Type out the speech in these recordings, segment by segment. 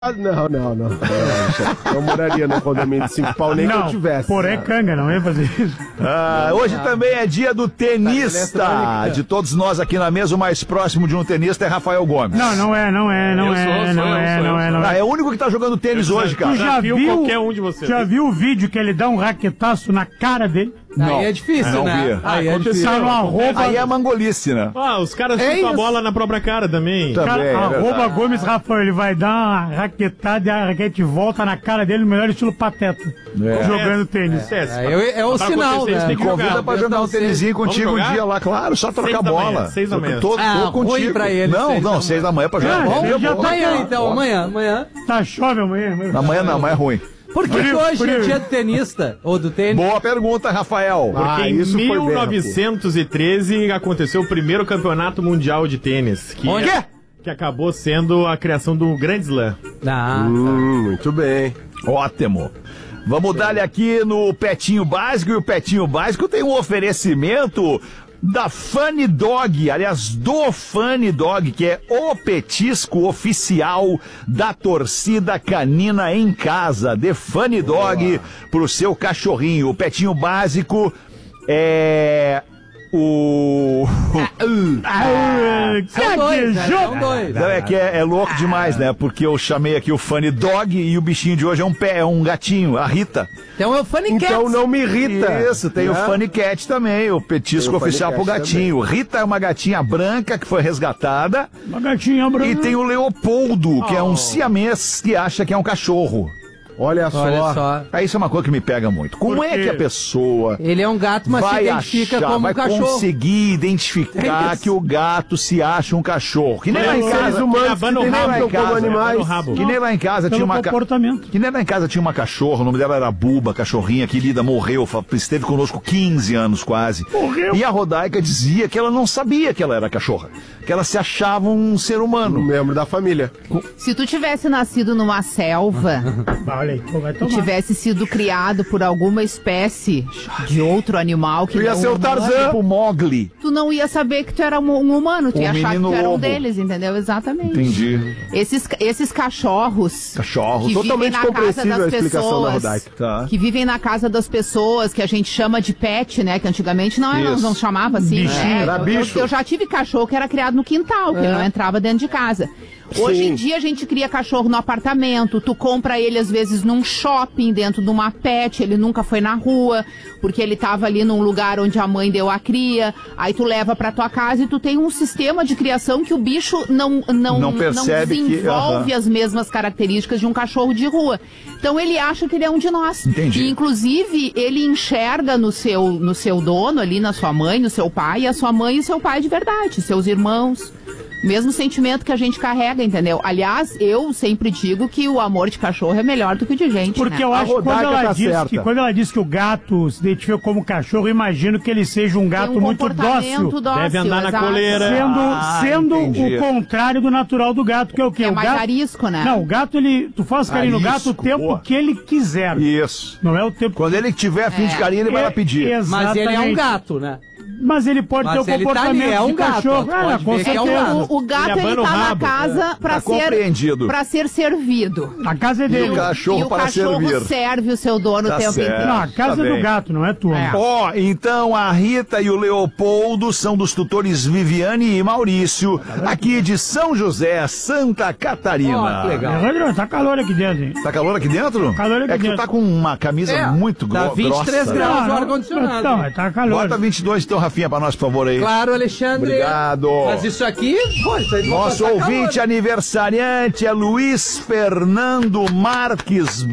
Não. Não moraria no condomínio de 5 pau nem que eu tivesse. Porém, canga, não ia fazer isso. Hoje também é dia do tenista. De todos nós aqui na mesa, o mais próximo de um tenista é Rafael Gomes. Não é. É o único que tá jogando tênis hoje, cara. Tu já viu qualquer um de vocês. Já viu o vídeo que ele dá um raquetaço na cara dele? Não, aí é difícil, não né? vi. Aí é difícil. Aí é mangolice, né? Os caras chutam a bola na própria cara também. Arroba Gomes Rafael, ele vai dar uma raquetada e a raquete volta na cara dele no melhor estilo Pateta. Jogando tênis. É o sinal, né? Me convida pra jogar um tênisinho contigo um dia lá, claro, só trocar bola. 6 da manhã. Tô contigo. Pra ele, não, 6 da manhã pra jogar. Amanhã, então, amanhã. Tá, chove amanhã. Amanhã não, amanhã é ruim. Por que hoje é dia do tenista? Ou do tênis? Boa pergunta, Rafael. Porque em 1913 aconteceu o primeiro campeonato mundial de tênis. Onde? Que acabou sendo a criação do Grand Slam. Muito bem. Ótimo. Vamos dar-lhe aqui no Petinho Básico. E o Petinho Básico tem um oferecimento da Funny Dog, aliás, do Funny Dog, que é o petisco oficial da torcida canina em casa. Dê Funny Dog pro seu cachorrinho. O Petinho Básico é o... São dois. Não, é que é louco demais, né? Porque eu chamei aqui o Funny Dog e o bichinho de hoje é um gatinho, a Rita. Então é o Funny Cat. Então não me irrita. Isso, tem o Funny Cat também, o petisco oficial pro gatinho. Também. Rita é uma gatinha branca que foi resgatada. Uma gatinha branca. E tem o Leopoldo, que é um siamês que acha que é um cachorro. Olha só. Isso é uma coisa que me pega muito. Como é que a pessoa... Ele é um gato, mas se identifica como um cachorro. Vai conseguir identificar que o gato se acha um cachorro. Que nem lá em casa. Que nem lá em casa tinha uma... Que nem lá em casa tinha uma cachorra, o nome dela era Buba, cachorrinha querida, morreu, esteve conosco 15 anos quase. Morreu. E a Rodaica dizia que ela não sabia que ela era cachorra, que ela se achava um ser humano. Um membro da família. Se tu tivesse nascido numa selva... tivesse sido criado por alguma espécie de outro animal que tu ia ser o Tarzan, tipo Mowgli. Tu não ia saber que tu era um humano, tu ia achar que tu era um deles, entendeu? Exatamente. Entendi. Esses cachorros que totalmente vivem na casa das pessoas, que vivem na casa das pessoas, que a gente chama de pet, né? Que antigamente não chamava assim. Era bicho. Eu já tive cachorro que era criado no quintal, que ele não entrava dentro de casa. Hoje em dia a gente cria cachorro no apartamento, tu compra ele às vezes num shopping, dentro de uma pet, ele nunca foi na rua, porque ele tava ali num lugar onde a mãe deu a cria, aí tu leva pra tua casa e tu tem um sistema de criação que o bicho não desenvolve as mesmas características de um cachorro de rua. Então ele acha que ele é um de nós. Entendi. E inclusive ele enxerga no seu dono ali, na sua mãe, no seu pai, e a sua mãe e seu pai de verdade, seus irmãos. Mesmo sentimento que a gente carrega, entendeu? Aliás, eu sempre digo que o amor de cachorro é melhor do que o de gente, porque eu acho que quando ela diz que o gato se identifica como cachorro, eu imagino que ele seja um gato muito dócil. Deve andar na coleira. Sendo o contrário do natural do gato, que é o quê? É mais arisco, né? Não, o gato, tu faz carinho no gato o tempo que ele quiser. Isso. Não é o tempo... Quando ele tiver afim de carinho, ele vai lá pedir. Mas ele é um gato, né? Mas ele pode ter o comportamento de cachorro. Com certeza. O gato, ele tá na casa pra ser servido. A casa é dele. E o cachorro serve o seu dono o tempo inteiro. Não, a casa é do gato, não é tua. Então a Rita e o Leopoldo são dos tutores Viviane e Maurício, aqui de São José, Santa Catarina. Que legal. Tá calor aqui dentro, hein? Tá calor aqui dentro? Calor aqui dentro. Tu tá com uma camisa muito grossa. Tá 23 graus no ar-condicionado. Não, tá calor. Bota 22 então, Rafinha, pra nós, por favor, aí. Claro, Alexandre. Obrigado. Mas isso aqui, isso aí nosso ouvinte aniversariante é Luiz Fernando Marques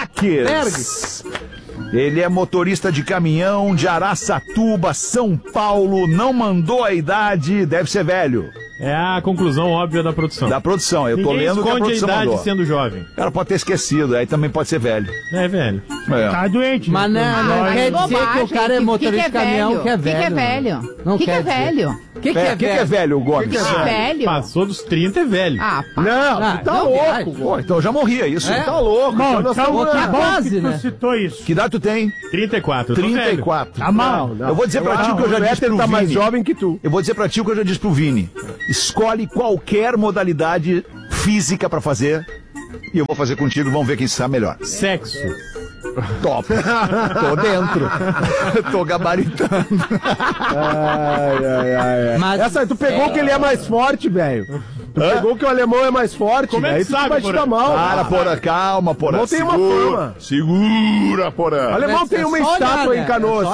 Baques. Ele é motorista de caminhão de Araçatuba, São Paulo. Não mandou a idade, deve ser velho. É a conclusão óbvia da produção. Da produção, eu tô lendo o que a produção idade mandou. Sendo jovem. O cara pode ter esquecido, aí também pode ser velho. É velho. Tá doente. Mas não quer dizer que o cara é motorista de caminhão que é velho. O que é velho? O que é velho? O que é velho, Gomes? Velho? Passou dos 30 é velho. Não, tá louco. Pô, então já morria isso. Tá louco. Bom, tá quase, né? Tu citou isso. Que idade tu tem? 34. 34. Tá mal. Eu vou dizer pra ti o que eu já disse pro Vini. Tá mais jovem que tu. Eu vou dizer pra ti o que eu já disse pro Vini. Escolhe qualquer modalidade física pra fazer e eu vou fazer contigo, vamos ver quem sabe melhor. Sexo. Top. Tô dentro. Tô gabaritando. Ai. Mas Essa, tu pegou que ele é mais forte, velho. Tu pegou que o alemão é mais forte, Como é que aí tu sabe, vai te Porã? dar mal. Para, Porã, calma, Porã. Não tem uma fama. Segura, Porã. O alemão tem uma só olhar, estátua né? em Canoas.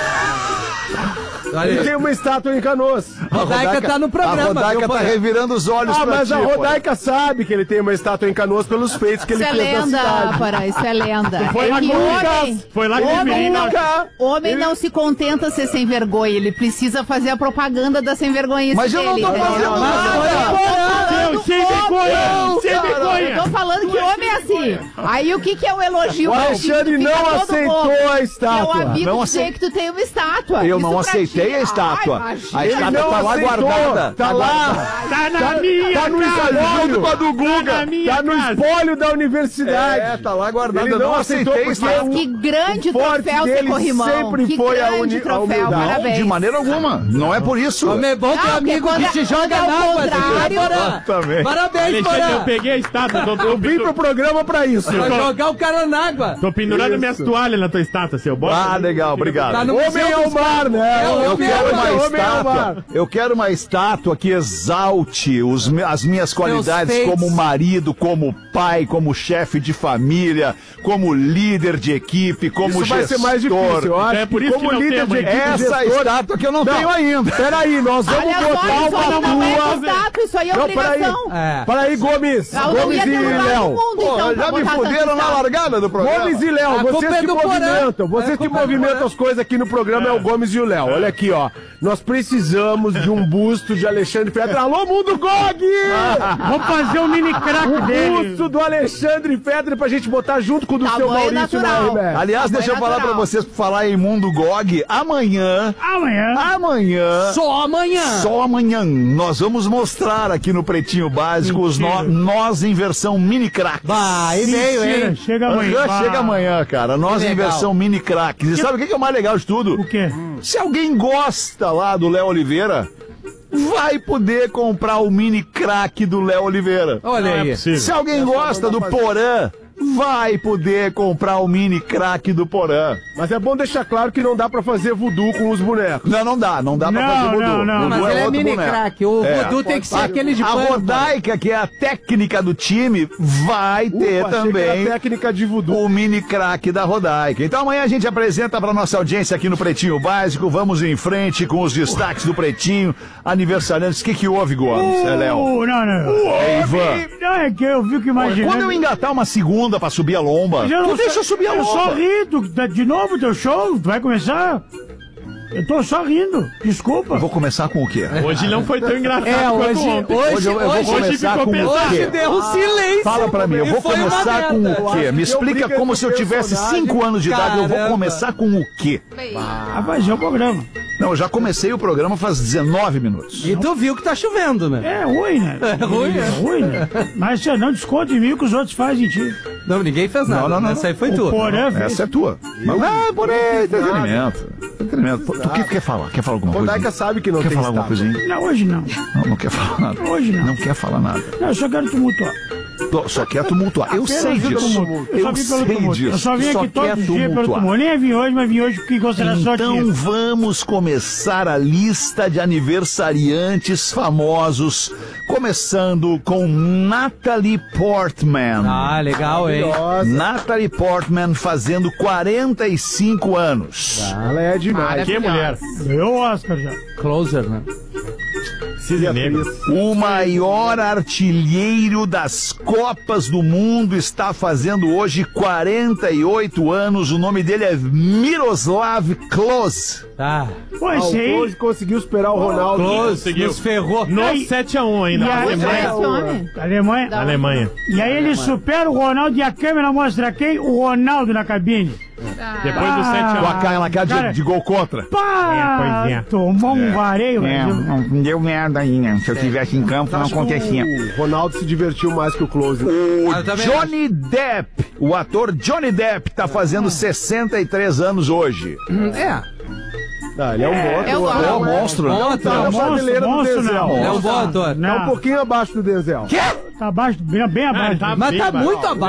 Olha Ele aí. tem uma estátua em Canoas. A Rodaica tá no programa. A Rodaica viu, tá Porã? revirando os olhos Ah, pra mas ti, a Porã. Rodaica sabe que ele tem uma estátua em Canoas pelos feitos que ele Isso é fez na lenda, cidade. Porã, isso é lenda. Foi lá É que com o homem, Foi lá que o menino... homem não se contenta ser sem vergonha, ele precisa fazer a propaganda da sem vergonhice Mas eu não dele. tô entendeu? fazendo Mas nada. Seu sem vergonha! Sem Eu vergonha! tô falando que homem é assim. Aí o que é o elogio? O pra ti? Alexandre Tu fica não todo aceitou bobo. a É o estátua. amigo Não dizer que tu tem uma estátua. Eu Isso não pra aceitei ti. a estátua. Ai, imagina. A Ele estátua não tá lá aceitou. guardada. Tá lá. Tá na minha Tá no casa! espólio. com a do Guga. Tá na minha Tá no casa! espólio da universidade. É, tá lá guardada. Ele Eu não aceitou aceitei a porque estátua. Que grande O forte troféu, dele seu corrimão. sempre Que foi a grande a troféu, humildade. Não, parabéns. de maneira alguma. Não é por isso. Homem é bom que é Não, amigo porque que te quando joga é ao na água. contrário- Porã. Também. Parabéns, Alexandre, eu Porã. peguei a estátua. Eu vim pro programa pra isso. Pra jogar o cara na água. Tô pendurando Isso. minhas toalhas na tua estátua, seu bosta. Ah, legal, obrigado. Tá no Homem Museu é o dos mar, né? Eu Homem quero é o uma mar. Homem é o mar. estátua. Eu quero uma estátua que exalte as minhas qualidades feitos. como marido, como pai, como chefe de família, como líder de equipe, como Isso vai gestor. ser mais difícil. Eu acho É por que isso como que não líder temos de equipe Essa gestor... estátua que eu não tenho ainda. Peraí, nós vamos Olha só, botar isso uma aí não é tua... contato, isso aí é Não, peraí. obrigação. É. Peraí, Gomes. Eu não Gomes ia e ter lugar no Léo. mundo, então, pra Já me botar fuderam tanto na estátua. largada do programa. Gomes e Léo, A culpa vocês é que do Porã. movimentam, vocês A que culpa é do movimentam Porã. as coisas aqui no programa é o Gomes e o Léo. Olha aqui, ó. Nós precisamos de um busto de Alexandre Fetter. Alô, Mundo Gog! Vou fazer um mini crack O dele! busto do Alexandre Fetter pra gente botar junto com o do seu Tamanho Maurício natural. na RBS. Aliás, Tamanho deixa eu falar pra natural. vocês, pra falar em Mundo GOG, amanhã, Amanhã! só amanhã, nós vamos mostrar aqui no Pretinho Básico os nós em versão mini cracks. Vai, e-mail, Mentira, hein? chega amanhã. Chega amanhã, cara. Nós Que em legal. versão mini cracks. E sabe o que é o mais legal de tudo? O quê? Se alguém gosta lá do Léo Oliveira, vai poder comprar o mini crack do Léo Oliveira. Olha aí. Se alguém gosta do Porã, vai poder comprar o mini crack do Porã. Mas é bom deixar claro que não dá pra fazer voodoo com os bonecos. Não dá pra Não, fazer voodoo. não. Voodoo Mas ele é outro mini boneco. crack. O voodoo tem que ser aquele de A pano. Rodaica, que é a técnica do time, vai ter Ufa, achei que também era técnica de voodoo. o mini crack da Rodaica. Então amanhã a gente apresenta pra nossa audiência aqui no Pretinho Básico. Vamos em frente com os destaques do Pretinho. Aniversariantes. O que houve, Gomes? É, Léo? Não. É, Ivan. Não, é que eu fico imaginando. Quando eu engatar uma segunda pra subir a lomba, tu deixa eu subir a Eu só lomba. rindo. De novo teu show? Tu vai começar? Eu tô só rindo. Desculpa. Vou começar com o quê? Hoje não foi tão engraçado É, quanto ontem. Hoje eu vou começar ficou com o pesado. quê? deu um silêncio. Fala pra mim, eu vou E foi uma começar com merda. o quê? Me explica briga como entre se eu tivesse personagem. 5 anos de idade. Eu vou Caramba. começar com o quê? Vai fazer o programa. Não, eu já comecei o programa faz 19 minutos. E tu viu que tá chovendo, né? É ruim, né? É ruim, É ruim, né? Mas você não desconta em mim o que os outros fazem em ti. Não, ninguém fez nada. Não. Essa aí foi O tu. Porã fez. Essa é tua. Por aí, entretenimento. Tu quer falar? Quer falar alguma coisa? Rodaica sabe que não Quer tem falar alguma estátua. coisinha? Não, hoje não. Não quer falar nada. Hoje não. Não quer falar nada. Não, eu só quero tumultuar. Só quer tumultuar. Eu Apenas sei pelo disso. tumulto. Eu só Eu vim pelo sei tumulto. disso. Eu só vim Só aqui todos quer os dias pelo tumultuar. tumulto. Nem vim hoje, mas vim hoje porque em consideração Então aqui. vamos começar a lista de aniversariantes famosos, começando com Natalie Portman. Ah, legal, hein? Natalie Portman fazendo 45 anos. Ela é demais. Que mulher. Ganhou o Oscar já. Closer, né? Cisne negro. O maior artilheiro das Copas do Mundo está fazendo hoje 48 anos. O nome dele é Miroslav Klose. Tá. Pô, esse aí. Hoje conseguiu superar o Ronaldo. Close, conseguiu. nos ferrou. No Aí- 7-1 ainda. E na aí- Quem é Alemanha. esse homem? Alemanha. Alemanha. E aí ele supera o Ronaldo e a câmera mostra quem? O Ronaldo na cabine. Depois do 7-1. Com aquela cara Cara- de gol contra. Pá! pois é. Tomou um vareio, velho. não deu merda aí, né? Se eu tivesse em campo, Acho que o Ronaldo se divertiu mais que o Close. Eu também Johnny Depp, o ator Johnny Depp, tá fazendo 63 anos hoje. É. Ah, ele é um bom Eu ator. gosto. É um monstro. Bom Tá ator. na prateleira do monstro Denzel. não. É um bom ator. É um pouquinho abaixo do Denzel. Tá abaixo, bem abaixo. Tá Mas bem tá abaixo. muito abaixo.